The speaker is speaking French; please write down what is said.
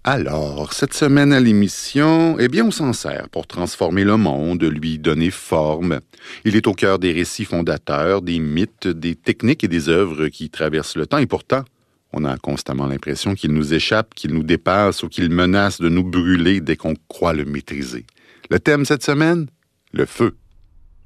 Alors, cette semaine à l'émission, on s'en sert pour transformer le monde, lui donner forme. Il est au cœur des récits fondateurs, des mythes, des techniques et des œuvres qui traversent le temps. Et pourtant, on a constamment l'impression qu'il nous échappe, qu'il nous dépasse ou qu'il menace de nous brûler dès qu'on croit le maîtriser. Le thème cette semaine? Le feu.